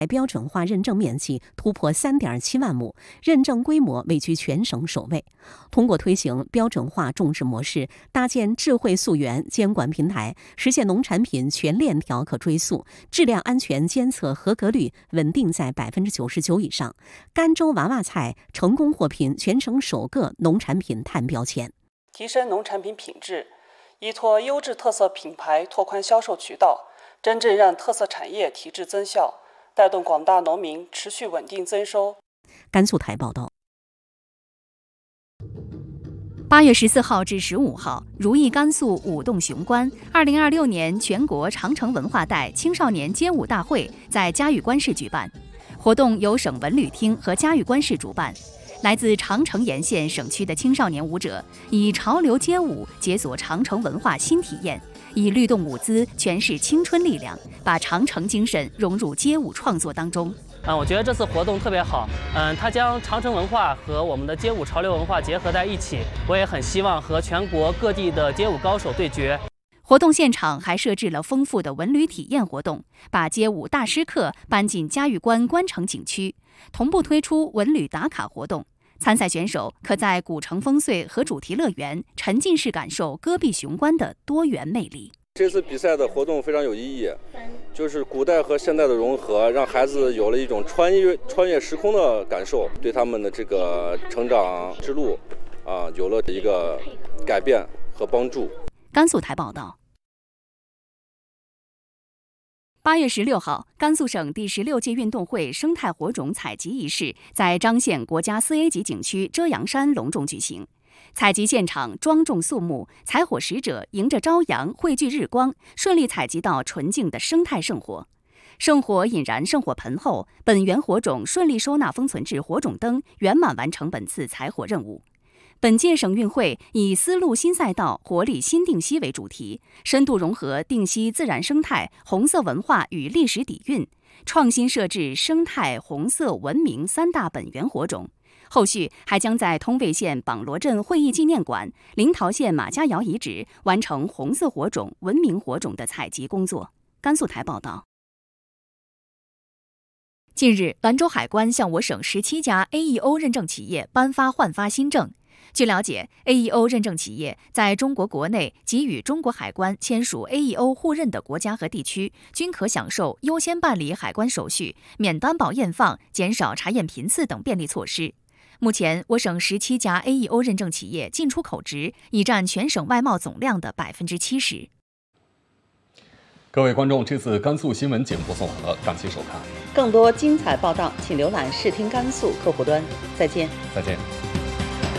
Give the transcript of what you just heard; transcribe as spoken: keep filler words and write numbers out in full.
标准化认证面积突破 三点七万亩，认证规模位居全省首位。通过推行标准化种植模式，搭建智慧溯源监管平台，实现农产品全链条可追溯，质量安全监测合格率稳定在 百分之九十九 以上。甘州娃娃菜成功获评全省首个农产品碳标签。 提升农产品品质，依托优质特色品牌拓宽销售渠道，真正让特色产业提质增效，带动广大农民持续稳定增收。 甘肃台报道。 八月十四号至十五号，如意甘肃舞动雄关二零二六年全国长城文化带青少年街舞大会在嘉峪关市举办，活动由省文旅厅和嘉峪关市主办。来自长城沿线省区的青少年舞者以潮流街舞解锁长城文化新体验，以律动舞姿诠释青春力量，把长城精神融入街舞创作当中。 嗯，我觉得这次活动特别好，嗯，它将长城文化和我们的街舞潮流文化结合在一起，我也很希望和全国各地的街舞高手对决。 活动现场还设置了丰富的文旅体验活动，把街舞大师课搬进嘉峪关关城景区，同步推出文旅打卡活动。参赛选手可在古城烽燧和主题乐园沉浸式感受戈壁雄关的多元魅力。 这次比赛的活动非常有意义，就是古代和现代的融合，让孩子有了一种穿越穿越时空的感受，对他们的这个成长之路啊有了一个改变和帮助。 甘肃台报道。八月十六号，甘肃省第十六届运动会生态火种采集仪式在张县国家四 A 级景区遮阳山隆重举行。采集现场庄重肃穆，采火使者迎着朝阳汇聚日光，顺利采集到纯净的生态圣火。圣火引燃圣火盆后，本源火种顺利收纳封存至火种灯，圆满完成本次采火任务。本届省运会以丝路新赛道，活力新定西为主题，深度融合定西自然生态、红色文化与历史底蕴，创新设置生态、红色、文明三大本源火种。后续还将在通渭县榜罗镇会议纪念馆、临洮县马家窑遗址完成红色火种、文明火种的采集工作。甘肃台报道。近日，兰州海关向我省十七家 A E O 认证企业颁发换发新证。据了解 ，A E O 认证企业在中国国内及与中国海关签署 A E O 互认的国家和地区，均可享受优先办理海关手续、免担保验放、减少查验频次等便利措施。目前，我省十七家 A E O 认证企业进出口值已占全省外贸总量的百分之七十。 各位观众，这次甘肃新闻节目播送完了，感谢收看。 更多精彩报道，请浏览视听甘肃客户端。再见。 再见。